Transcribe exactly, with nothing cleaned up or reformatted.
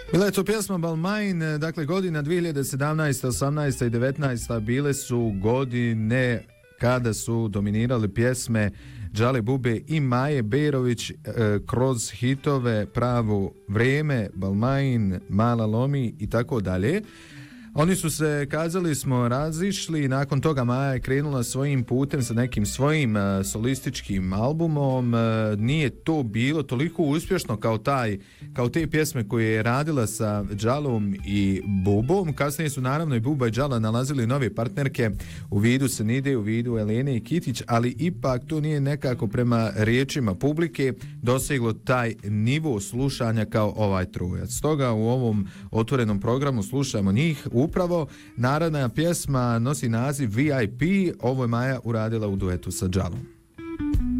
Bila je to pjesma Balmain, dakle godina dvije hiljade sedamnaesta, osamnaesta i devetnaesta bile su godine kada su dominirale pjesme Džale Bube i Maje Berović e, kroz hitove Pravo vrijeme, Balmain, Mala lomi i tako dalje. Oni su se, kazali smo, razišli i nakon toga Maja je krenula svojim putem sa nekim svojim uh, solističkim albumom. Uh, nije to bilo toliko uspješno kao taj, kao te pjesme koje je radila sa Džalom i Bubom. Kasnije su naravno i Buba i Džala nalazili nove partnerke u vidu Senide, u vidu Elene i Kitić, ali ipak to nije nekako prema riječima publike doseglo taj nivo slušanja kao ovaj trojac. Stoga u ovom otvorenom programu slušamo njih. Upravo naredna pjesma nosi naziv V I P, ovo je Maja uradila u duetu sa Džalom.